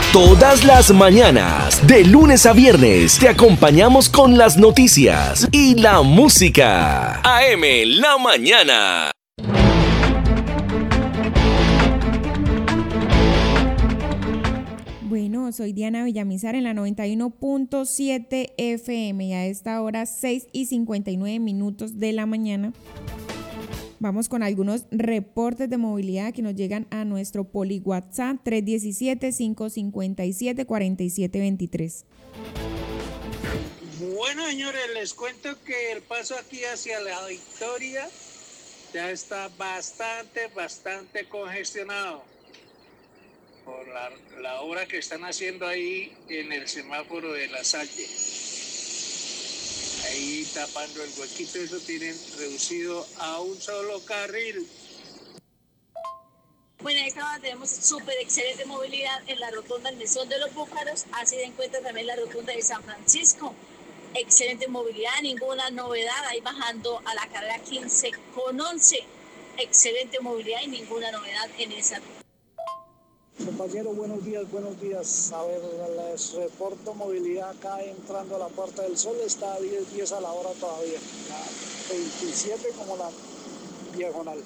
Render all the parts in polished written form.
Todas las mañanas, de lunes a viernes, te acompañamos con las noticias y la música. AM La Mañana. Bueno, soy Diana Villamizar en la 91.7 FM y a esta hora 6:59 de la mañana. Vamos con algunos reportes de movilidad que nos llegan a nuestro Poli WhatsApp 317-557-4723. Bueno, señores, les cuento que el paso aquí hacia la Victoria ya está bastante congestionado por la obra que están haciendo ahí en el semáforo de La Salle. Ahí tapando el huequito, eso tienen reducido a un solo carril. Bueno, a esta hora tenemos súper excelente movilidad en la rotonda del Mesón de los Búcaros, así de encuentra también la rotonda de San Francisco. Excelente movilidad, ninguna novedad, ahí bajando a la carrera 15 con 11. Excelente movilidad y ninguna novedad en esa ruta. Compañero, buenos días. A ver, les reporto movilidad acá entrando a la Puerta del Sol, está a 10 a la hora todavía. La 27 como la diagonal.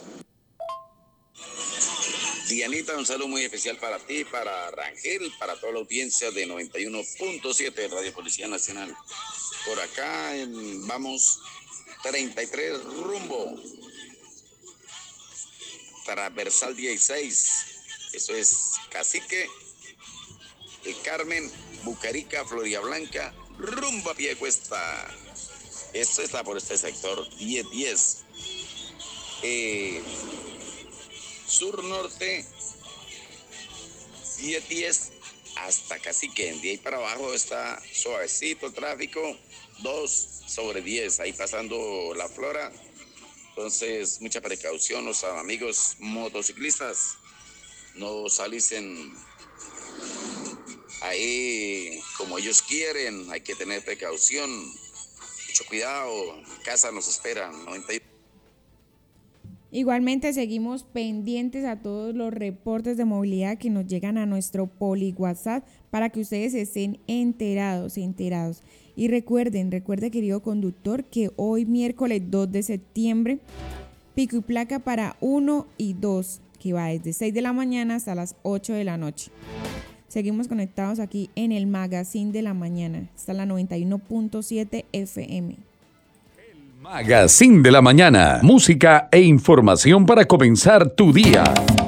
Dianita, un saludo muy especial para ti, para Rangel, para toda la audiencia de 91.7 de Radio Policía Nacional. Por acá vamos 33 rumbo. Transversal 16. Eso es Cacique, El Carmen, Bucarica, Floridablanca, rumbo a Piedecuesta. Esto está por este sector 10-10. Sur-norte, 10-10 hasta Cacique. De ahí para abajo está suavecito el tráfico, 2/10, ahí pasando la Flora. Entonces, mucha precaución, los amigos motociclistas. No salicen ahí como ellos quieren, hay que tener precaución, mucho cuidado, casa nos espera. 90. Igualmente seguimos pendientes a todos los reportes de movilidad que nos llegan a nuestro Poli WhatsApp para que ustedes estén enterados. Y recuerde querido conductor que hoy miércoles 2 de septiembre, pico y placa para 1 y 2. Que va desde 6 de la mañana hasta las 8 de la noche. Seguimos conectados aquí en el Magazine de la Mañana. Está la 91.7 FM. El Magazine de la Mañana. Música e información para comenzar tu día.